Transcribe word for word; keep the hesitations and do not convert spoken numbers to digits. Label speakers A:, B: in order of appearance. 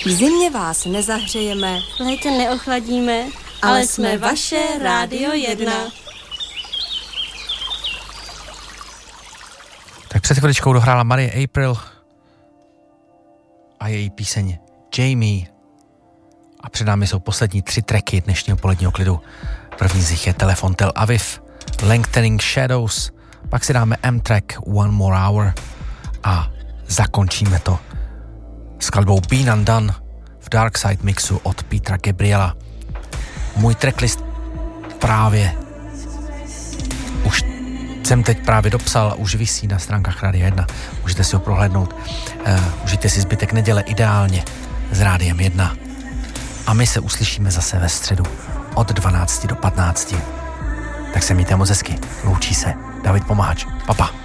A: V zimě vás nezahřejeme,
B: v létě neochladíme, ale, ale jsme vaše Rádio jedna.
C: Tak před chviličkou dohrála Marie April a její píseň Jamie. A před námi jsou poslední tři tracky dnešního poledního klidu. První z nich je Telefon Tel Aviv, Lengthening Shadows, pak si dáme M-track One More Hour a zakončíme to s skladbou Been Undone v Dark Side mixu od Petra Gabriela. Můj tracklist právě už jsem teď právě dopsal, už visí na stránkách Rádia jedna. Můžete si ho prohlédnout. Uh, užijte si zbytek neděle ideálně s Rádiem jedna. A my se uslyšíme zase ve středu od dvanácti do patnácti. Tak se mějte moc hezky. Loučí se David Pomahač. Papa.